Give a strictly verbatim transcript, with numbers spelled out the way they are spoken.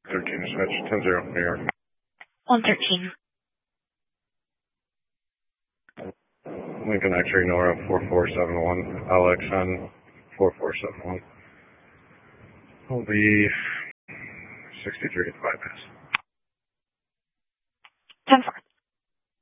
thirteen switch, ten zero, New York. one thirteen. Lincoln X-ray Nora four four seven one, L X N four four seven one. Will be sixty-three at bypass. ten four.